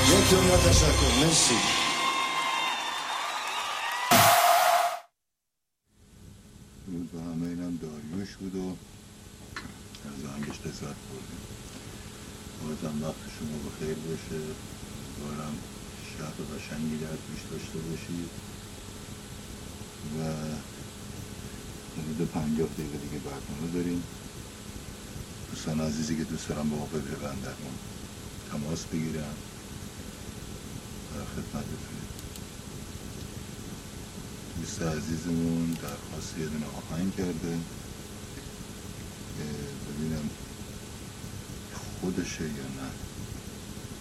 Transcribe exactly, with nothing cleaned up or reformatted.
یک دنیا تشکر. مرسی. بود و همه اینم داریوش بود و از آهنگش لذت بردیم. بازم وقت شما بخیر باشه، امیدوارم شب قشنگی در پیش داشته باشید و حدود پنجاه دقیقه دیگه برنامه داریم. دوستان عزیزی که دوست دارم با ما بپیوندن تماس بگیرم در خدمتتونیم. دوست عزیزمون درخواست یه دونه آهنگ کرده، ببینم خودشه یا نه.